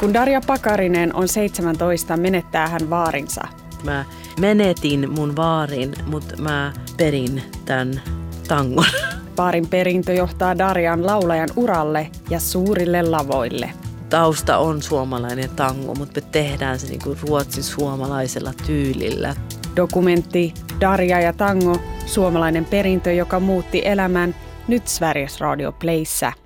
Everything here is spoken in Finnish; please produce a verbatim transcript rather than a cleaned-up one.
Kun Darja Pakarinen on seitsemäntoista, menettää hän vaarinsa. Mä menetin mun vaarin, mutta mä perin tämän tangon. Vaarin perintö johtaa Darjan laulajan uralle ja suurille lavoille. Tausta on suomalainen tango, mutta me tehdään se niinku ruotsin suomalaisella tyylillä. Dokumentti Darja ja tango, suomalainen perintö, joka muutti elämän, nyt Sveriges Radio Playssä.